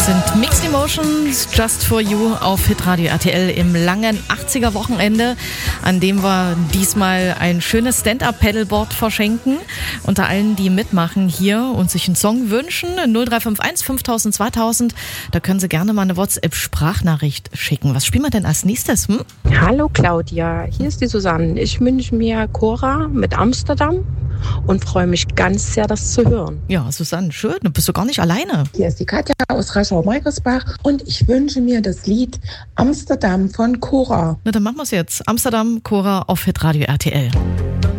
sind Mixed Emotions, Just for You auf Hitradio RTL im langen 80er-Wochenende, an dem wir diesmal ein schönes Stand-Up-Paddleboard verschenken. Unter allen, die mitmachen hier und sich einen Song wünschen, 0351 5000 2000, da können Sie gerne mal eine WhatsApp-Sprachnachricht schicken. Was spielen wir denn als nächstes? Hallo Claudia, hier ist die Susanne. Ich wünsche mir Cora mit Amsterdam und freue mich ganz sehr, das zu hören. Ja, Susanne, schön, du bist du gar nicht alleine. Hier ist die Katja aus Raschau-Meigersbach und ich wünsche mir das Lied Amsterdam von Cora. Na, dann machen wir es jetzt. Amsterdam, Cora auf Hitradio RTL.